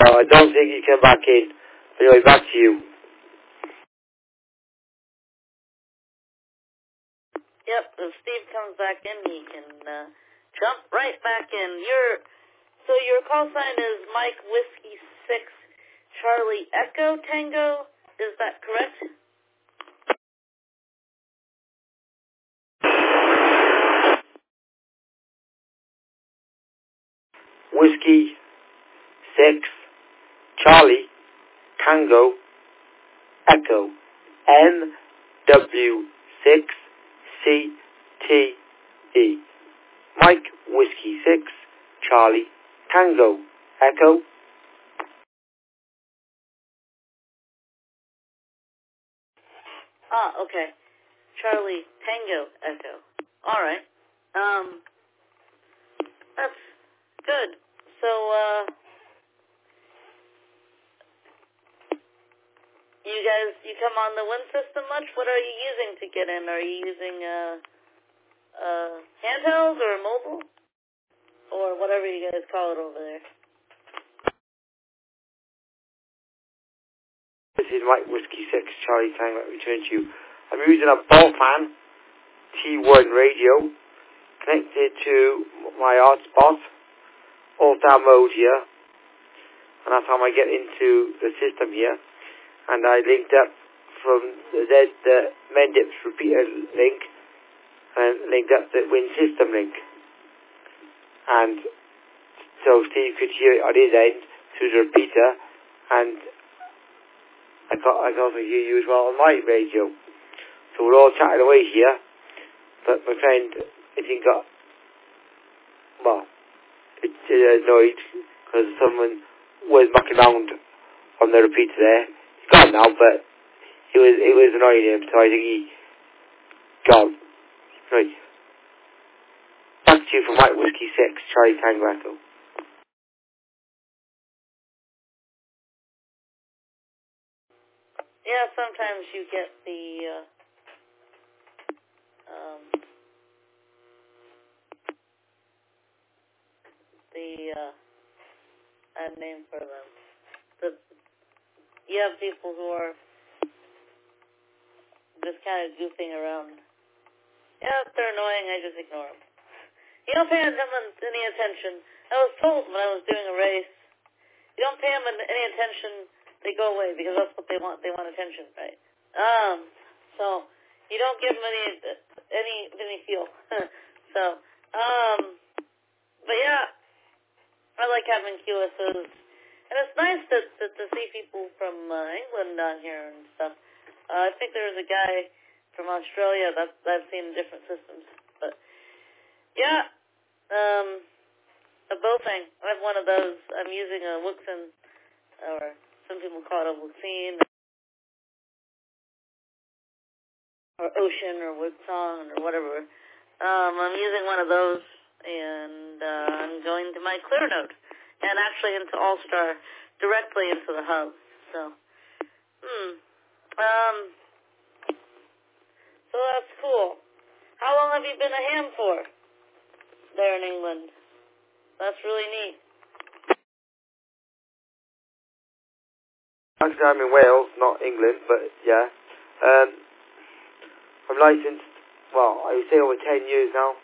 I don't think he came back in. Anyway, back to you. Yep, if Steve comes back in, he can jump right back in. So your call sign is Mike Whiskey 6 Charlie Echo Tango. Is that correct? Whiskey 6 Charlie Tango Echo NW6CTE. Mike Whiskey 6 Charlie Tango Echo. Ah, okay. Charlie Tango Echo. All right. That's good. So, you come on the Wind system much? What are you using to get in? Are you using handhelds or mobile? Or whatever you guys call it over there? This is Mike Whiskey 6 Charlie Tango returning to you. I'm using a Ballfan T1 radio connected to my hotspot, all down mode here, and that's how I get into the system here. And I linked up from the Mendips repeater link and linked up the Wind system link. And so Steve could hear it on his end through the repeater, and I can also hear you as well on my radio. So we're all chatting away here, but my friend, I think annoyed because someone was mucking around on the repeater there. He's gone now, but it was annoying him, so I think he gone. Right. Back to you from White Whiskey 6, Charlie Tango Echo. Yeah, sometimes you get the I have a name for them. You have people who are just kind of goofing around. Yeah, if they're annoying, I just ignore them. You don't pay them any attention. I was told when I was doing a race, you don't pay them any attention, they go away because that's what they want. They want attention, right? So you don't give them any feel. So, but yeah, I like having QSOs, and it's nice to see people from England down here and stuff. I think there was a guy from Australia that I've seen in different systems, but yeah, a Bofang. I have one of those. I'm using a Wuxin, or some people call it a Wuxin, or Ocean, or Wuxong, or whatever. I'm using one of those, and I'm going to my Clearnote, and actually into All-Star, directly into the hub. So, so that's cool. How long have you been a ham for there in England? That's really neat. Actually, I'm in Wales, not England, but yeah. I'm licensed, well, I would say over 10 years now.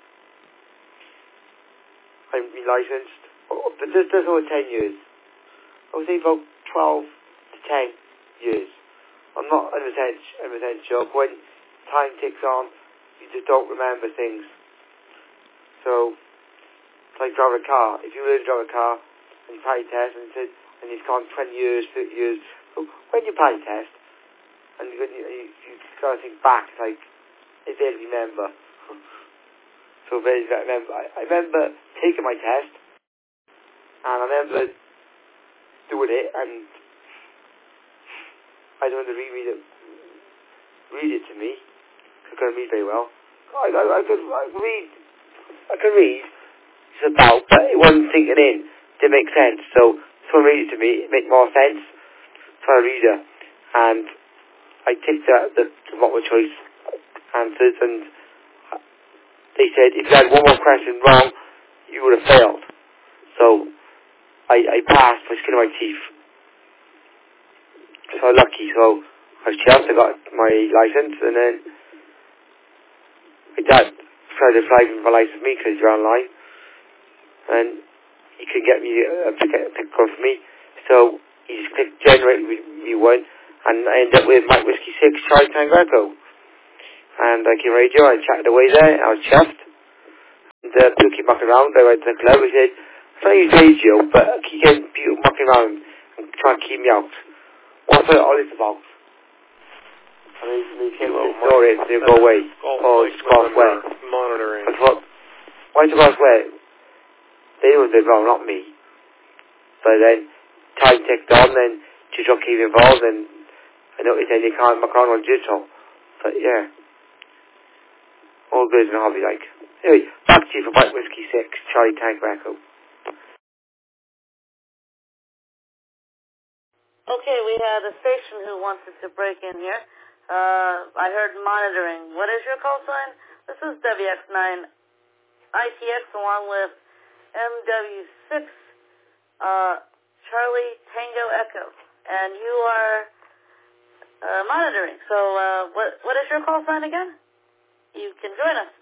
I've been licensed, but just over 10 years. I would say about 12 to 10 years. I'm not 100% sure. When time ticks on, you just don't remember things. So, it's like driving a car. If you learn to drive a car, and you patty test, and it's gone 20 years, 30 years, so when you patty test, and you kind of think back, like, I barely remember. So basically, I remember taking my test, and I remember doing it, and I don't want to read it to me. I can't read very well. I can read just about, but it wasn't sinking in. It didn't make sense. So someone read it to me, it made more sense for a reader. And I ticked the multiple choice answers, and they said if you had one more question wrong, you would have failed. So I passed by skin of my teeth. So lucky. So I was checked, I got my license, and then my dad tried to apply for my license for me because you're online, and he could get me a pick code for me. So he just clicked generate me one, and I ended up with Mike Whiskey 6 Charlie Tango Echo. And I came radio, I chatted away there, I was chuffed. And people keep mucking around, I went to the club, I said, I don't use radio, but I keep getting people mucking around and trying to keep me out. What's all this about? And they came to ignore it, they go away. Oh, it's gone away. Monitoring. I thought, why is it gone away? They were the wrong, not me. But then, time ticked on, then digital came involved, and I noticed then you can't muck around on digital. But yeah, all good in a hobby, like. Anyway, back to you for White Whiskey 6, Charlie Tango Echo. Okay, we had a station who wanted to break in here. I heard monitoring. What is your call sign? This is WX9 ITX along with MW6 Charlie Tango Echo. And you are monitoring. So what is your call sign again? You can join us.